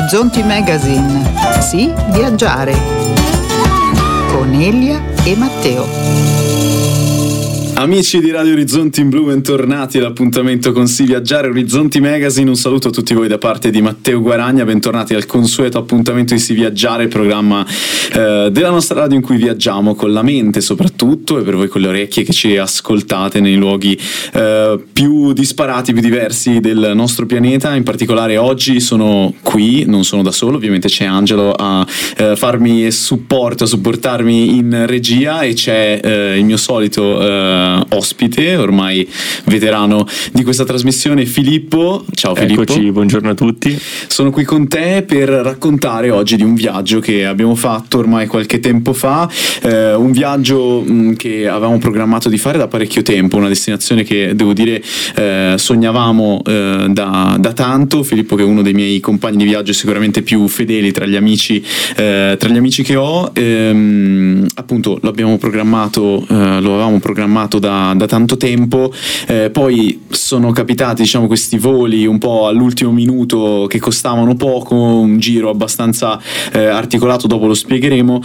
Orizzonti Magazine. Sì, viaggiare. Con Elia e Matteo. Amici di Radio Orizzonti in Blu, bentornati all'appuntamento con Sì Viaggiare, Orizzonti Magazine. Un saluto a tutti voi da parte di Matteo Guaragna, bentornati al consueto appuntamento di Sì Viaggiare, il programma della nostra radio in cui viaggiamo con la mente soprattutto, e per voi con le orecchie che ci ascoltate nei luoghi più disparati, più diversi del nostro pianeta. In particolare oggi sono qui, non sono da solo, ovviamente c'è Angelo a farmi supporto, a supportarmi in regia, e c'è il mio solito ospite, ormai veterano di questa trasmissione, Filippo. Ciao Filippo. Eccoci, buongiorno a tutti. Sono qui con te per raccontare oggi di un viaggio che abbiamo fatto ormai qualche tempo fa, un viaggio che avevamo programmato di fare da parecchio tempo, una destinazione che devo dire sognavamo da tanto. Filippo, che è uno dei miei compagni di viaggio sicuramente più fedeli tra gli amici che ho, appunto lo avevamo programmato da tanto tempo, poi sono capitati, diciamo, questi voli un po' all'ultimo minuto che costavano poco, un giro abbastanza articolato, dopo lo spiegheremo,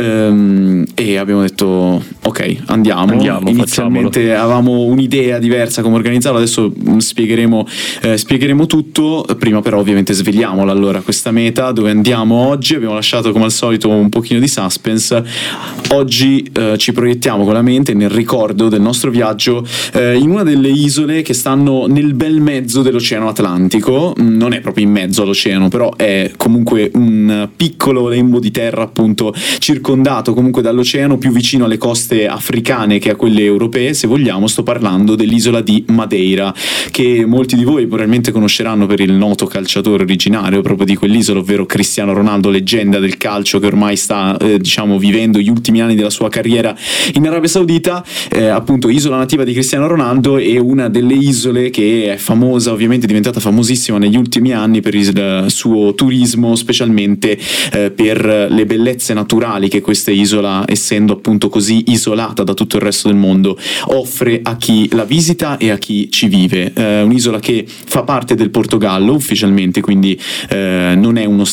e abbiamo detto ok, andiamo. Inizialmente avevamo un'idea diversa come organizzarlo, adesso spiegheremo tutto. Prima però ovviamente svegliamola. Allora, questa meta, dove andiamo oggi? Abbiamo lasciato come al solito un pochino di suspense. Oggi ci proiettiamo con la mente nel ricordo del nostro viaggio in una delle isole che stanno nel bel mezzo dell'Oceano Atlantico. Non è proprio in mezzo all'oceano, però è comunque un piccolo lembo di terra, appunto, circondato comunque dall'oceano, più vicino alle coste africane che a quelle europee, se vogliamo. Sto parlando dell'isola di Madeira, che molti di voi probabilmente conosceranno per il noto calciatore originario proprio di quell'isola, ovvero Cristiano Ronaldo, leggenda del calcio, che ormai sta vivendo gli ultimi anni della sua carriera in Arabia Saudita. Appunto, isola nativa di Cristiano Ronaldo, e una delle isole che è famosa, ovviamente è diventata famosissima negli ultimi anni per il suo turismo, specialmente per le bellezze naturali che questa isola, essendo appunto così isolata da tutto il resto del mondo, offre a chi la visita e a chi ci vive. Un'isola che fa parte del Portogallo ufficialmente, quindi non è uno